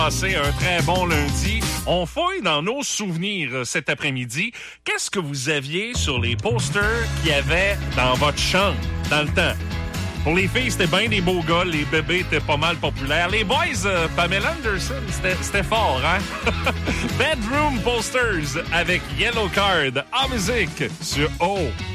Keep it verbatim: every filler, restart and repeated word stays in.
Passez un très bon lundi. On fouille dans nos souvenirs cet après-midi. Qu'est-ce que vous aviez sur les posters qu'il y avait dans votre chambre dans le temps? Pour les filles, c'était bien des beaux gars. Les bébés étaient pas mal populaires. Les boys, euh, Pamela Anderson, c'était, c'était fort, hein? Bedroom Posters avec Yellow Card en musique sur O.